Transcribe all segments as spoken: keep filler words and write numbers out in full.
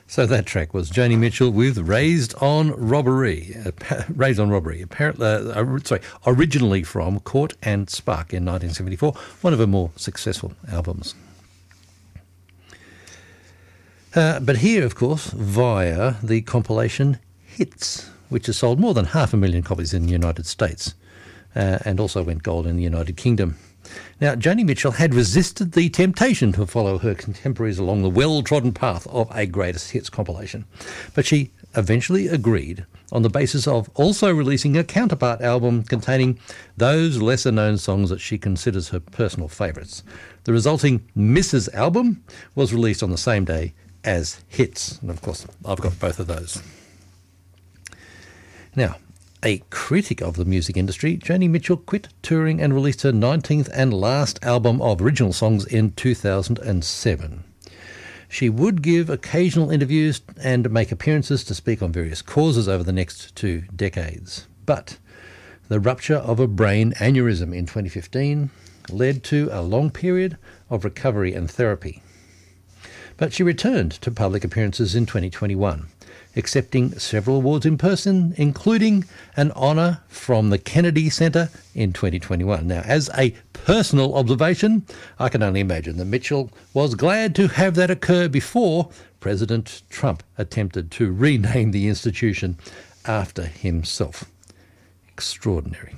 So that track was Joni Mitchell with "Raised on Robbery." Uh, "Raised on Robbery," apparently, uh, sorry, originally from Court and Spark in nineteen seventy-four, one of her more successful albums. Uh, but here, of course, via the compilation Hits, which has sold more than half a million copies in the United States, uh, and also went gold in the United Kingdom. Now, Joni Mitchell had resisted the temptation to follow her contemporaries along the well-trodden path of a greatest hits compilation, but she eventually agreed on the basis of also releasing a counterpart album containing those lesser-known songs that she considers her personal favourites. The resulting Missus album was released on the same day as Hits, and of course I've got both of those. Now, a critic of the music industry, Joni Mitchell quit touring and released her nineteenth and last album of original songs in two thousand seven. She would give occasional interviews and make appearances to speak on various causes over the next two decades. But the rupture of a brain aneurysm in twenty fifteen led to a long period of recovery and therapy. But she returned to public appearances in twenty twenty-one, accepting several awards in person, including an honour from the Kennedy Center in twenty twenty-one. Now, as a personal observation, I can only imagine that Mitchell was glad to have that occur before President Trump attempted to rename the institution after himself. Extraordinary.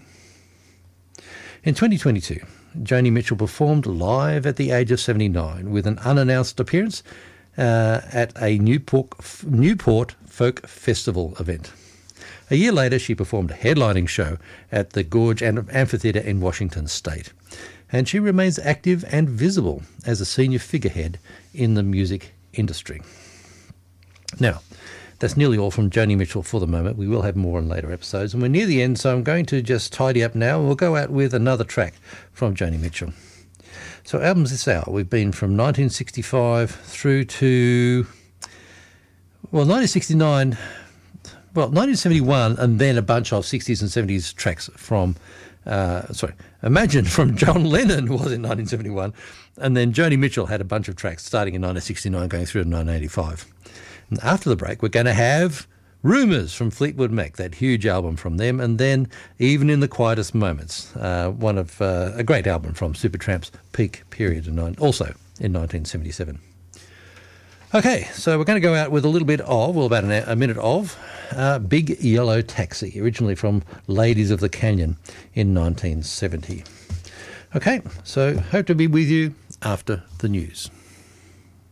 In twenty twenty-two, Joni Mitchell performed live at the age of seventy-nine with an unannounced appearance uh, at a Newport, Newport Folk Festival event. A year later, she performed a headlining show at the Gorge Amphitheatre in Washington State, and she remains active and visible as a senior figurehead in the music industry. Now, that's nearly all from Joni Mitchell for the moment. We will have more in later episodes, and we're near the end, so I'm going to just tidy up now, and we'll go out with another track from Joni Mitchell. So albums this hour, we've been from nineteen sixty-five through to, well, nineteen sixty-nine, well, nineteen seventy-one, and then a bunch of sixties and seventies tracks from, uh, sorry, Imagine from John Lennon was in nineteen seventy-one, and then Joni Mitchell had a bunch of tracks starting in nineteen sixty-nine going through to nineteen eighty-five. And after the break, we're going to have Rumours from Fleetwood Mac, that huge album from them, and then Even in the Quietest Moments, uh, one of uh, a great album from Supertramp's peak period, in nine, also in nineteen seventy-seven. Okay, so we're going to go out with a little bit of, well, about an, a minute of, uh, Big Yellow Taxi, originally from Ladies of the Canyon in nineteen seventy. Okay, so hope to be with you after the news.